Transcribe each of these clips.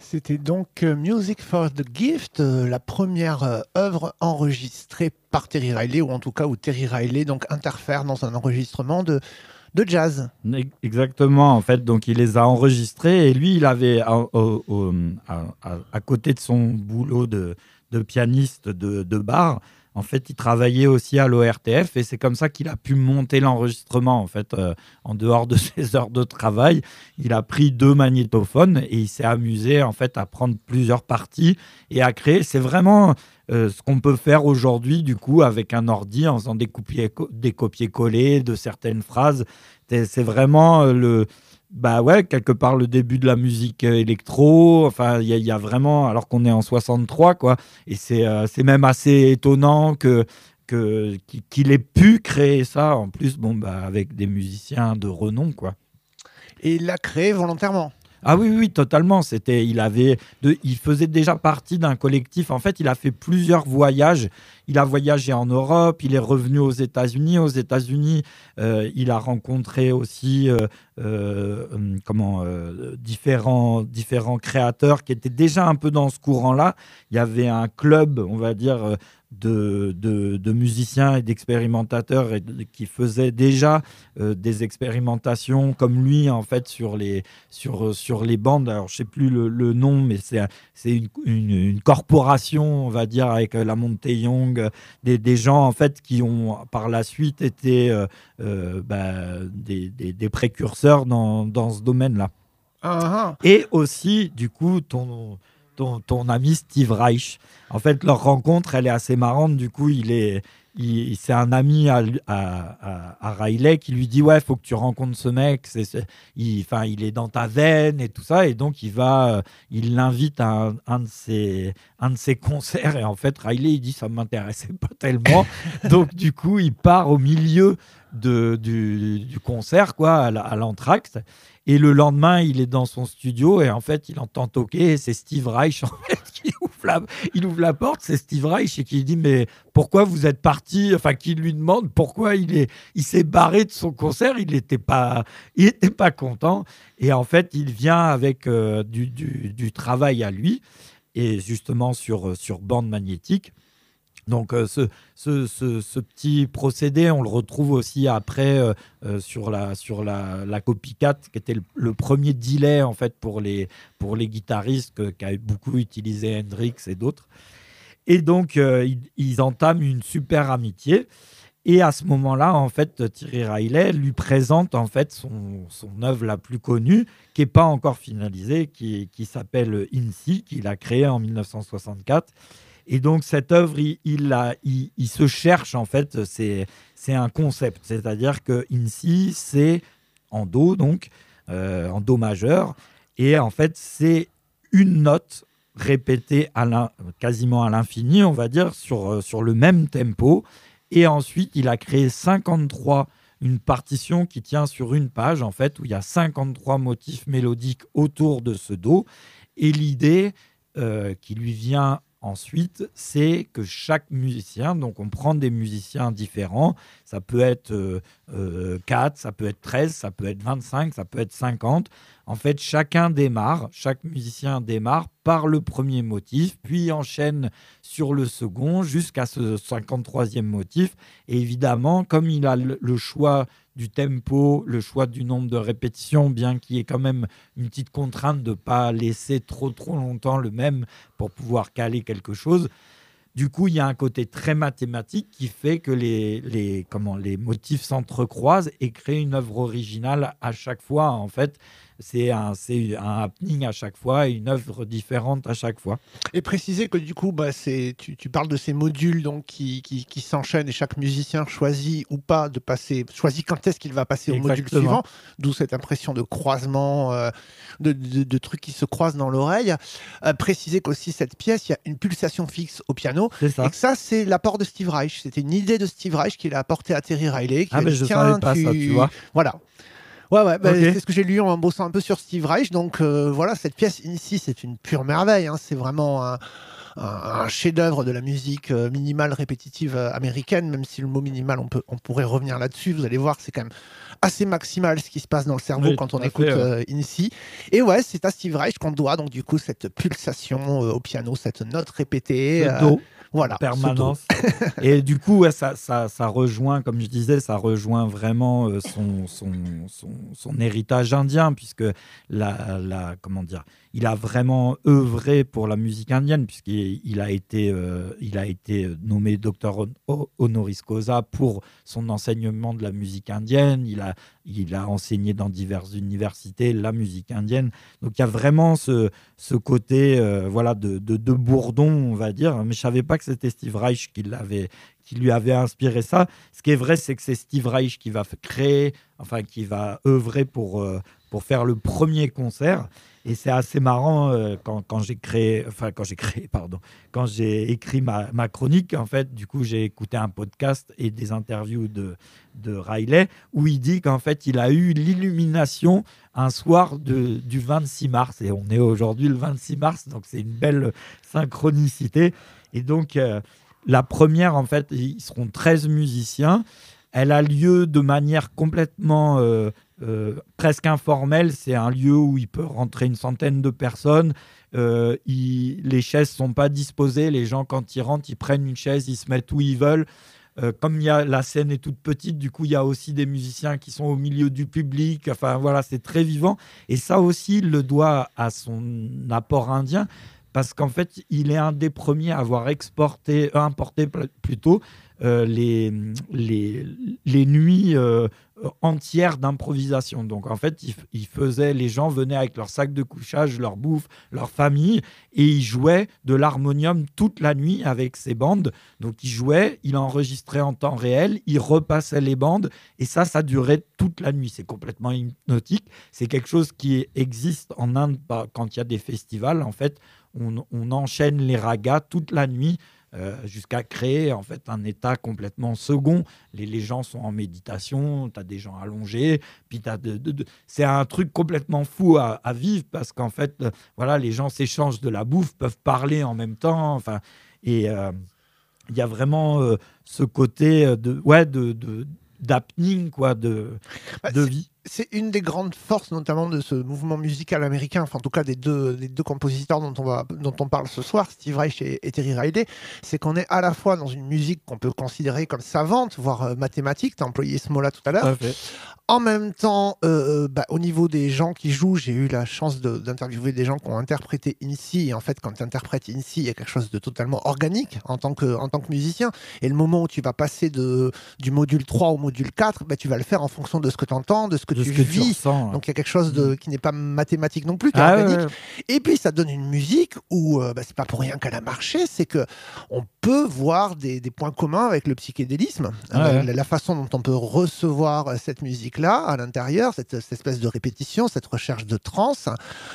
C'était donc Music for the Gift, la première œuvre enregistrée par Terry Riley, ou en tout cas où Terry Riley donc interfère dans un enregistrement de jazz. Exactement, en fait, donc il les a enregistrés et lui, il avait à côté de son boulot de pianiste de bar, en fait, il travaillait aussi à l'ORTF et c'est comme ça qu'il a pu monter l'enregistrement. En fait, en dehors de ses heures de travail, il a pris 2 magnétophones et il s'est amusé en fait à prendre plusieurs parties et à créer. C'est vraiment ce qu'on peut faire aujourd'hui, du coup, avec un ordi en faisant des copier-coller de certaines phrases. C'est vraiment bah ouais, quelque part le début de la musique électro. Enfin, il y a vraiment, alors qu'on est en 63, quoi. Et c'est même assez étonnant qu'il ait pu créer ça, en plus, bon, bah, avec des musiciens de renom, quoi. Et il l'a créé volontairement. Ah oui, oui, totalement. Il faisait déjà partie d'un collectif. En fait, il a fait plusieurs voyages. Il a voyagé en Europe, il est revenu aux États-Unis. Aux États-Unis, il a rencontré aussi différents créateurs qui étaient déjà un peu dans ce courant-là. Il y avait un club, on va dire, de musiciens et d'expérimentateurs qui faisaient déjà des expérimentations comme lui, en fait, sur les bandes. Alors, je ne sais plus le nom, mais c'est une corporation, on va dire, avec la Monte Young, des gens, en fait, qui ont par la suite été des précurseurs dans ce domaine-là. Ah, Et aussi, du coup, ton ami Steve Reich. En fait, leur rencontre, elle est assez marrante. Du coup, c'est un ami à Riley qui lui dit ouais, faut que tu rencontres ce mec. Il est dans ta veine et tout ça. Et donc, il l'invite à un de ses concerts. Et en fait, Riley, il dit ça m'intéressait pas tellement. Donc, du coup, il part au milieu du concert, quoi, à l'entracte. Et le lendemain, il est dans son studio et en fait, il entend toquer. Et c'est Steve Reich en fait, il ouvre la porte. C'est Steve Reich et qui lui dit mais pourquoi vous êtes parti, enfin qui lui demande pourquoi il s'est barré de son concert. Il était pas content. Et en fait, il vient avec du travail à lui et justement sur bande magnétique. Donc ce petit procédé, on le retrouve aussi après sur la Copycat, qui était le premier delay en fait pour les guitaristes qu'a beaucoup utilisé Hendrix et d'autres. Et donc ils entament une super amitié. Et à ce moment-là, en fait, Terry Riley lui présente en fait son œuvre la plus connue, qui n'est pas encore finalisée, qui s'appelle INSI, qu'il a créée en 1964. Et donc, cette œuvre, il se cherche, en fait, c'est un concept. C'est-à-dire que INSI, c'est en Do, donc, en Do majeur. Et en fait, c'est une note répétée quasiment à l'infini, on va dire, sur le même tempo. Et ensuite, il a créé une partition qui tient sur une page, en fait, où il y a 53 motifs mélodiques autour de ce Do. Et l'idée qui lui vient ensuite, c'est que chaque musicien, donc on prend des musiciens différents, ça peut être 4, ça peut être 13, ça peut être 25, ça peut être 50. En fait, chaque musicien démarre par le premier motif, puis enchaîne sur le second jusqu'à ce 53e motif. Et évidemment, comme il a le choix du tempo, le choix du nombre de répétitions, bien qu'il y ait quand même une petite contrainte de ne pas laisser trop longtemps le même pour pouvoir caler quelque chose. Du coup, il y a un côté très mathématique qui fait que les motifs s'entrecroisent et créent une œuvre originale à chaque fois. En fait, c'est un happening à chaque fois et une œuvre différente à chaque fois. et préciser que du coup, tu parles de ces modules donc, qui s'enchaînent et chaque musicien choisit ou pas choisit quand est-ce qu'il va passer au module suivant, d'où cette impression de croisement, de trucs qui se croisent dans l'oreille. Préciser qu'aussi cette pièce, il y a une pulsation fixe au piano. C'est ça. Et que ça, c'est l'apport de Steve Reich. C'était une idée de Steve Reich qu'il a apporté à Terry Riley. Mais je savais pas ça, tu vois. Voilà. Ouais, Okay. C'est ce que j'ai lu en bossant un peu sur Steve Reich. Donc voilà, cette pièce ici, c'est une pure merveille. Hein. C'est vraiment un chef-d'œuvre de la musique minimale répétitive américaine, même si le mot minimal, on pourrait revenir là-dessus. Vous allez voir, c'est quand même assez maximal ce qui se passe dans le cerveau quand on écoute In-C. Et ouais, c'est à Steve Reich qu'on doit donc du coup cette pulsation au piano, cette note répétée. Voilà, permanence. Et du coup, ouais, ça rejoint, comme je disais, ça rejoint vraiment son héritage indien, puisque comment dire, il a vraiment œuvré pour la musique indienne, puisqu'il a été nommé docteur honoris causa pour son enseignement de la musique indienne. Il a enseigné dans diverses universités la musique indienne. Donc il y a vraiment ce côté de bourdon, on va dire. Mais je savais pas que c'était Steve Reich qui lui avait inspiré ça. Ce qui est vrai, c'est que c'est Steve Reich qui va qui va œuvrer pour faire le premier concert. Et c'est assez marrant quand j'ai écrit ma chronique. En fait, du coup, j'ai écouté un podcast et des interviews de Riley où il dit qu'en fait, il a eu l'illumination un soir du 26 mars. Et on est aujourd'hui le 26 mars, donc c'est une belle synchronicité. Et donc, la première, en fait, ils seront 13 musiciens. Elle a lieu de manière complètement presque informelle. C'est un lieu où il peut rentrer une centaine de personnes. Les chaises ne sont pas disposées. Les gens, quand ils rentrent, ils prennent une chaise, ils se mettent où ils veulent. Comme la scène est toute petite, du coup, il y a aussi des musiciens qui sont au milieu du public. Enfin, voilà, c'est très vivant. Et ça aussi, il le doit à son apport indien, parce qu'en fait, il est un des premiers à avoir importé plutôt les nuits entières d'improvisation. Donc en fait, les gens venaient avec leur sac de couchage, leur bouffe, leur famille, et ils jouaient de l'harmonium toute la nuit avec ces bandes. Donc ils jouaient, ils enregistraient en temps réel, ils repassaient les bandes, et ça durait toute la nuit. C'est complètement hypnotique. C'est quelque chose qui existe en Inde quand il y a des festivals. En fait, on enchaîne les ragas toute la nuit jusqu'à créer en fait un état complètement second. Les gens sont en méditation, tu as des gens allongés, puis c'est un truc complètement fou à vivre, parce qu'en fait, les gens s'échangent de la bouffe, peuvent parler en même temps. Et il y a vraiment ce côté d'happening, de vie. C'est une des grandes forces, notamment de ce mouvement musical américain, enfin en tout cas des deux compositeurs dont on parle ce soir, Steve Reich et Terry Riley, c'est qu'on est à la fois dans une musique qu'on peut considérer comme savante, voire mathématique. Tu as employé ce mot-là tout à l'heure. En même temps, au niveau des gens qui jouent, j'ai eu la chance d'interviewer des gens qui ont interprété In-C. Et en fait, quand tu interprètes In-C, il y a quelque chose de totalement organique en tant que musicien. Et le moment où tu vas passer du module 3 au module 4, tu vas le faire en fonction de ce que tu entends, de ce que tu vis. Donc il y a quelque chose qui n'est pas mathématique non plus, qui est organique. Ouais. Et puis ça donne une musique où c'est pas pour rien qu'elle a marché, c'est que on peut voir des points communs avec le psychédélisme, la façon dont on peut recevoir cette musique là à l'intérieur, cette espèce de répétition, cette recherche de trance.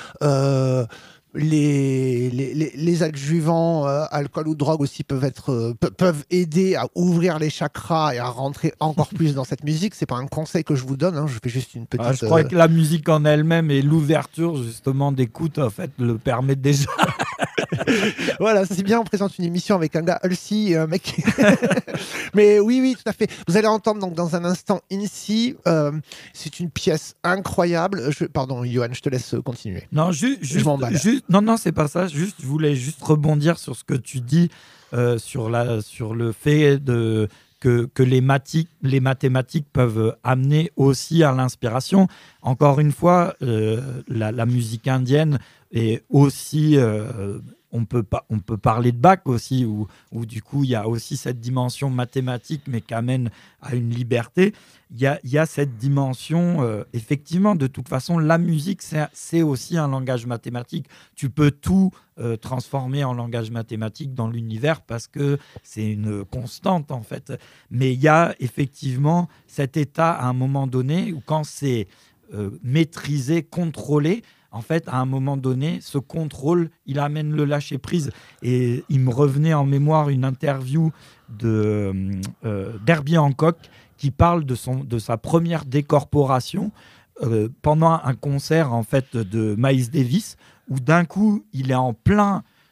Les adjuvants, alcool ou drogue aussi peuvent aider à ouvrir les chakras et à rentrer encore plus dans cette musique. C'est pas un conseil que je vous donne, je fais juste une petite... je crois que la musique en elle-même et l'ouverture justement d'écoute en fait le permettent déjà. Voilà, c'est bien, on présente une émission avec un gars Halsey et un mec. Mais oui, tout à fait. Vous allez entendre donc dans un instant In-C. C'est une pièce incroyable. Pardon, Johan, je te laisse continuer. Non, non, c'est pas ça. Je voulais juste rebondir sur ce que tu dis sur le fait que les mathématiques peuvent amener aussi à l'inspiration. Encore une fois, la musique indienne est aussi... on peut parler de Bach aussi, où du coup, il y a aussi cette dimension mathématique, mais qui amène à une liberté. Il y a cette dimension, effectivement, de toute façon, la musique, c'est aussi un langage mathématique. Tu peux tout transformer en langage mathématique dans l'univers parce que c'est une constante, en fait. Mais il y a effectivement cet état, à un moment donné, où quand c'est maîtrisé, contrôlé, en fait, à un moment donné, ce contrôle, il amène le lâcher-prise. Et il me revenait en mémoire une interview d'Herbie Hancock qui parle de sa première décorporation pendant un concert en fait, de Miles Davis, où d'un coup, il est en plein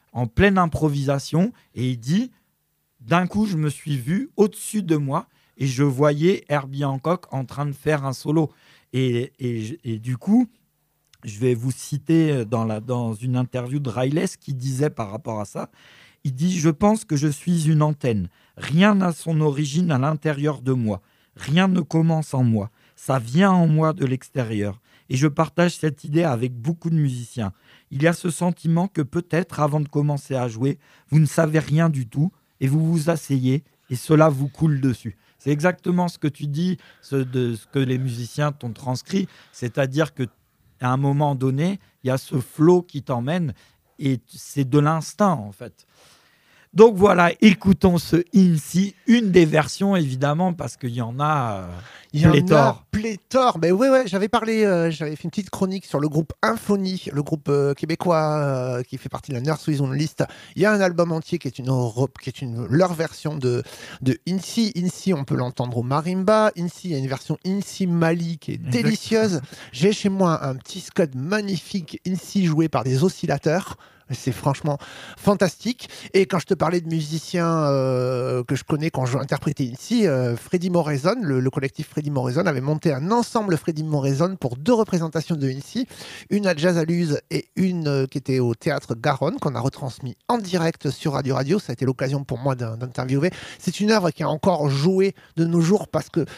en pleine improvisation, et il dit « D'un coup, je me suis vu au-dessus de moi et je voyais Herbie Hancock en train de faire un solo. » Et du coup, je vais vous citer dans une interview de Riley ce qu'il disait par rapport à ça. Il dit « Je pense que je suis une antenne. Rien n'a son origine à l'intérieur de moi. Rien ne commence en moi. Ça vient en moi de l'extérieur. Et je partage cette idée avec beaucoup de musiciens. Il y a ce sentiment que peut-être, avant de commencer à jouer, vous ne savez rien du tout et vous vous asseyez et cela vous coule dessus. » C'est exactement ce que tu dis, ce que les musiciens t'ont transcrit. C'est-à-dire qu'à un moment donné, il y a ce flow qui t'emmène et c'est de l'instinct, en fait. Donc voilà, écoutons ce INSI, une des versions évidemment, parce qu'il y en a pléthore. Mais ouais, j'avais fait une petite chronique sur le groupe Infony, le groupe québécois qui fait partie de la Nursery Zone List. Il y a un album entier qui est leur version de INSI. INSI, on peut l'entendre au marimba. INSI, il y a une version INSI Mali qui est délicieuse. J'ai chez moi un petit scud magnifique INSI joué par des oscillateurs. C'est franchement fantastique. Et quand je te parlais de musiciens que je connais quand je interprétais ici, Freddie Moraison, le collectif Freddie Moraison avait monté un ensemble Freddie Moraison pour 2 représentations de INSI, une à Jazz à Luz et une qui était au théâtre Garonne, qu'on a retransmis en direct sur Radio Radio. Ça a été l'occasion pour moi d'interviewer. C'est une œuvre qui a encore joué de nos jours parce que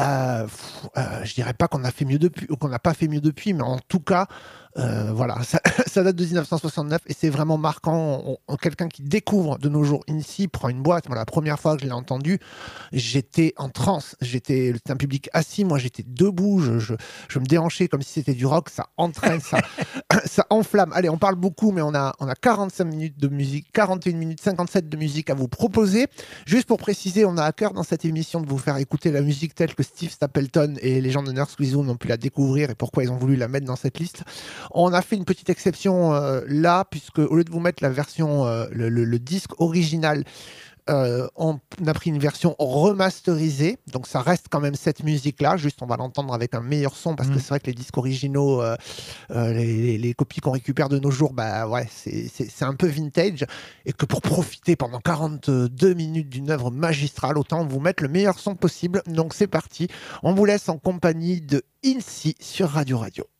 je dirais pas qu'on a fait mieux depuis ou qu'on n'a pas fait mieux depuis, mais en tout cas voilà, ça date de 1969 et c'est vraiment marquant. Quelqu'un qui découvre de nos jours INSI prend une boîte. Moi, la première fois que je l'ai entendu, j'étais en transe. C'était un public assis, moi j'étais debout, je me déhanchais comme si c'était du rock. Ça entraîne, ça enflamme. Allez, on parle beaucoup, mais on a 45 minutes de musique, 41 minutes 57 de musique à vous proposer. Juste pour préciser, on a à cœur dans cette émission de vous faire écouter la musique telle que Steve Stapleton et les gens de Nursery Zone ont pu la découvrir et pourquoi ils ont voulu la mettre dans cette liste. On a fait une petite exception là, puisque au lieu de vous mettre la version, le disque original, on a pris une version remasterisée, donc ça reste quand même cette musique-là, juste on va l'entendre avec un meilleur son, parce que c'est vrai que les disques originaux, les copies qu'on récupère de nos jours, c'est un peu vintage, et que pour profiter pendant 42 minutes d'une œuvre magistrale, autant vous mettre le meilleur son possible. Donc c'est parti, on vous laisse en compagnie de INSI sur Radio Radio.